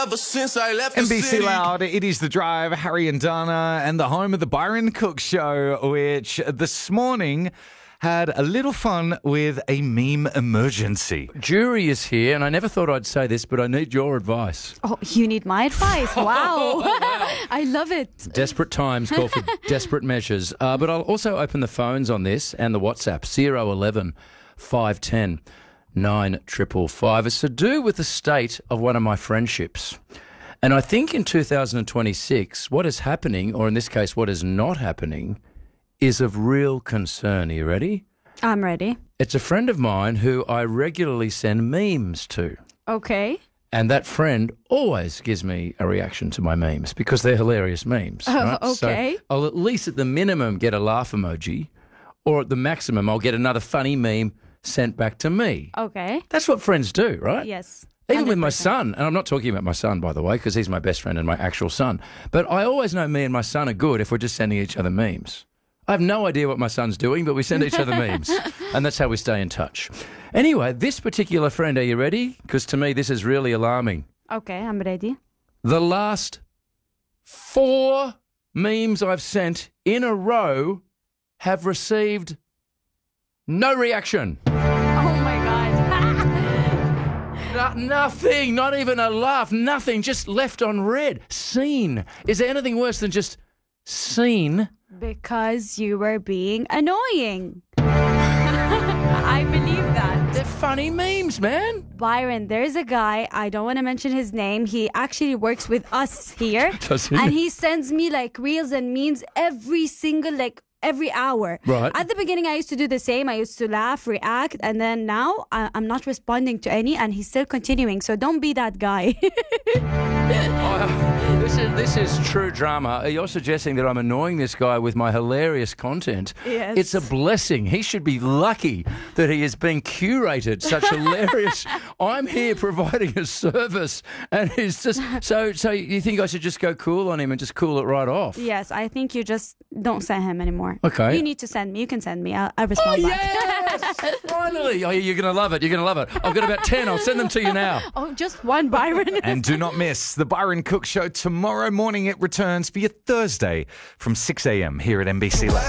ever since I left the NBC city. Loud, it is The Drive, Harry and Dana, and the home of the Byron Cook Show, which this morning had a little fun with a meme emergency. Jury is here, and I never thought I'd say this, but I need your advice. Oh, you need my advice. Wow. I love it. Desperate times call for desperate measures. But I'll also open the phones on this and the WhatsApp, 011 510 9555. It's to do with the state of one of my friendships. And I think in 2026, what is happening, or in this case, what is not happening, is of real concern. Are you ready? I'm ready. It's a friend of mine who I regularly send memes to. Okay. And that friend always gives me a reaction to my memes because they're hilarious memes. Right? Okay. So I'll at least at the minimum get a laugh emoji, or at the maximum I'll get another funny meme sent back to me. Okay. That's what friends do, right? Yes. Even with my 100%. son, and I'm not talking about my son, by the way, because he's my best friend and my actual son, but I always know me and my son are good if we're just sending each other memes. I have no idea what my son's doing, but we send each other memes, and that's how we stay in touch. Anyway, this particular friend, are you ready? Because to me, this is really alarming. Okay, I'm ready. The last 4 memes I've sent in a row have received no reaction. Oh my God. Nothing, not even a laugh, nothing, just left on red. Seen. Is there anything worse than just seen? Because you were being annoying. I believe that. They're funny memes, man. Byron, there's a guy, I don't want to mention his name. He actually works with us here. Does he? And he sends me like reels and memes every hour. Right. At the beginning, I used to do the same. I used to laugh, react, and then now I'm not responding to any, and he's still continuing. So don't be that guy. This is true drama. You're suggesting that I'm annoying this guy with my hilarious content. Yes. It's a blessing. He should be lucky that he has been curated such hilarious. I'm here providing a service, and he's just so you think I should just go cool on him and just cool it right off? Yes, I think you just don't send him anymore. Okay. You need to send me. You can send me. I'll respond back. Yes! Finally! Oh, you're going to love it. You're going to love it. I've got about 10. I'll send them to you now. Oh, just one, Byron. And do not miss the Byron Cook Show tomorrow morning. It returns for your Thursday from 6 a.m. here at NBC Loud.